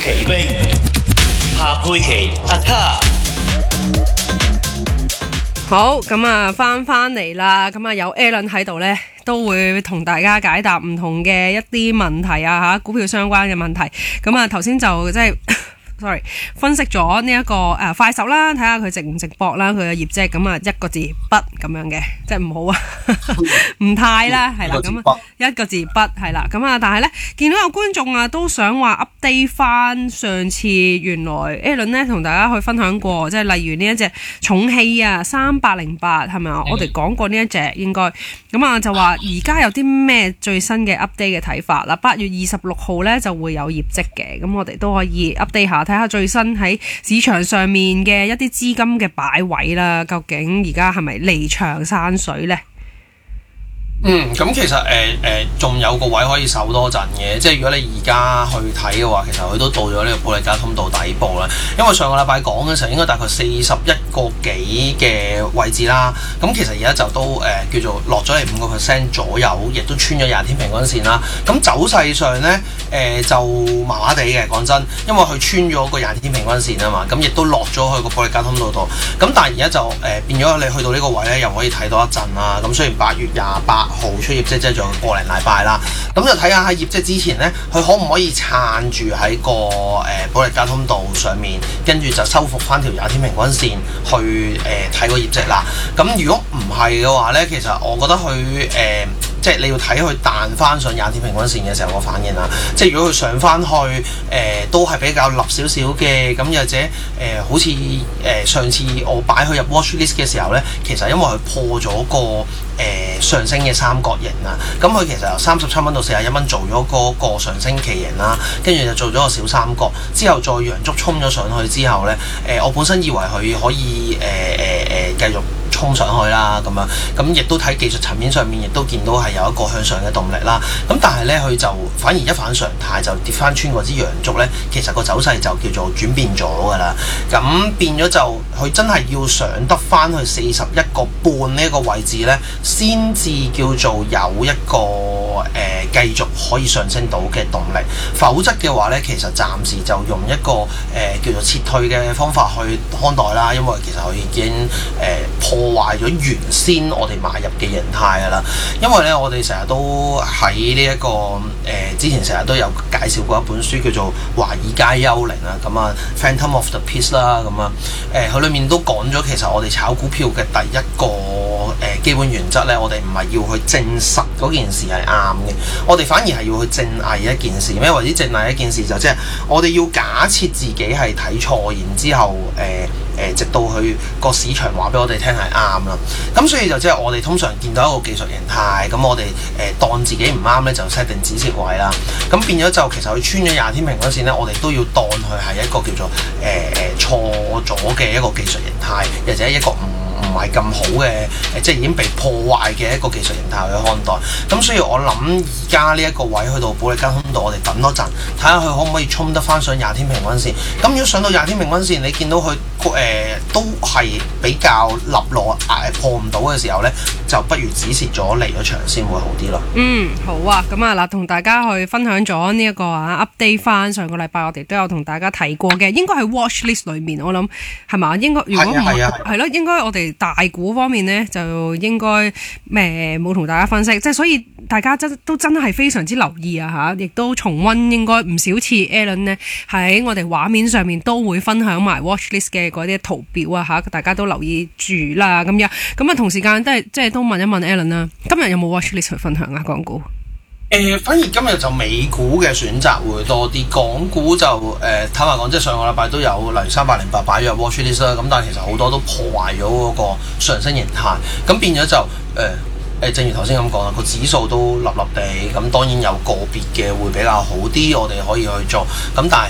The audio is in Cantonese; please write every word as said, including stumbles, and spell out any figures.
奇兵，夏佩琪阿卡。 好，咁啊，翻翻嚟啦，咁啊有 Alan 喺度呢，都會同大家解答唔同嘅一啲問題啊，吓股票相關嘅問題。咁啊，頭先就即係。sorry， 分析咗呢一個誒、呃、快手啦，睇下佢值唔值博啦，佢嘅業績咁啊一個字不咁樣嘅，即係唔好啊，唔太啦，係啦，咁啊一個字不係啦，咁啊但係咧見到有觀眾啊都想話 update 翻上次原來 Alan 咧同大家去分享過，即係例如呢一隻重汽啊三百零八係咪啊？我哋講過呢一隻應該咁啊，就話而家有啲咩最新嘅 update 嘅睇法啦？八月二十六號咧就會有業績嘅，咁我哋都可以 update 下。睇下最新喺市場上面嘅一啲資金嘅擺位啦，究竟而家係咪離場散水呢？ 嗯，咁其實誒誒仲有個位可以守多陣嘅，即係如果你而家去睇嘅話，其實佢都到咗呢個保利加通道底部啦。因為上個禮拜講嘅時候應該大概四十一個幾嘅位置啦，咁其實而家就都誒、呃、叫做落咗嚟五個 percent 左右，亦都穿咗廿天平均線啦。咁走勢上呢，誒、呃、就麻麻地嘅，講真，因為佢穿咗個廿天平均線啊嘛，咁亦都落咗去個保利加通道度。咁但係而家就誒、呃、變咗你去到呢個位呢，又可以睇到一陣啦。咁雖然八月廿八號出業績，即係仲有個零禮拜啦，咁就睇下喺業績之前呢，佢可唔可以撐住喺個誒、呃、保利加通道上面，跟住就收復翻條廿天平均線去誒睇、呃、個業績啦。咁如果唔係嘅話呢，其實我覺得佢誒、呃、即係你要睇佢彈翻上廿天平均線嘅時候個反應啦。即係如果佢上翻去誒、呃、都係比較立少少嘅，咁或者誒、呃、好似誒、呃、上次我擺佢入 watch list 嘅時候呢，其實因為佢破咗個誒、呃、上升嘅三角形啊，咁佢其實由三十七蚊到四十一蚊做咗嗰個上升旗形啦，跟住就做咗個小三角，之後再陽燭衝咗上去之後呢，誒、呃、我本身以為佢可以誒誒誒繼續衝上去啦，咁樣咁亦都睇技術層面上面亦都見到係有一個向上嘅動力啦，咁但係呢，佢就反而一反常態就跌翻穿嗰支陽燭呢，其實個走勢就叫做轉變咗㗎啦，咁變咗就佢真係要上得翻去四十一個半呢個位置呢，先至叫做有一個誒、呃、繼續可以上升到嘅動力，否則嘅話呢，其實暫時就用一個誒、呃、叫做撤退嘅方法去看待啦，因為其實佢已經誒、呃、破壞咗原先我哋買入嘅形態㗎啦。因為呢，我哋成日都喺呢一個誒、呃、之前成日都有介紹過一本書叫做《華爾街幽靈》啊，咁啊《Phantom of the Peace》啦，咁啊誒佢裡面都講咗，其實我哋炒股票嘅第一個誒、呃、基本原則呢，我哋唔係要去證實嗰件事係啱嘅，我哋反而係要去證偽一件事。咩為之證偽一件事？就即係我哋要假設自己係睇錯，然之後誒誒、呃、直到佢個市場話俾我哋聽係啱啦。咁所以就即係我哋通常見到一個技術形態，咁我哋誒、呃、當自己唔啱咧，就 set 定止蝕位啦。咁變咗就其實佢穿咗廿天平均線咧，我哋都要當佢係一個叫做誒誒錯咗嘅一個技術形態，或者一個唔唔係咁好嘅誒，即係已經被破壞嘅一個技術形態去看待。咁所以我諗而家呢一個位去到保利加通道，我哋等多陣，睇下佢可唔可以衝得翻上廿天平均線。咁如果上到廿天平均線，你見到佢誒、呃、都係比較立落誒破唔到嘅時候咧，就不如止蝕咗離咗場先會好啲咯。 嗯，好啊，咁啊嗱，同大家去分享咗呢一個啊 update 翻上個禮拜我哋都有同大家提過嘅，應該係 watch list 裏面，我諗係嘛？應該如果唔係係咯，應該我哋大股方面咧就應該誒冇同大家分析，即係所以大家真都真係非常之留意啊吓，亦都重溫應該唔少次 Alan 咧喺我哋畫面上面都會分享埋 watch list 嘅嗰啲圖表啊吓，大家都留意住啦咁樣。咁啊同時間都係即係都問一問 Alan 啦，今日有冇 watch list 去分享啊？港股？ 誒、呃，反而今日就美股嘅選擇會多啲，港股就誒、呃、坦白講，即係上個禮拜都有，例如三百零八擺咗入 watch list 啦，咁但係其實好多都破壞咗嗰個上升形態，咁變咗就誒誒、呃，正如頭先咁講啦，個指數都立立地，咁當然有個別嘅會比較好啲，我哋可以去做，咁但係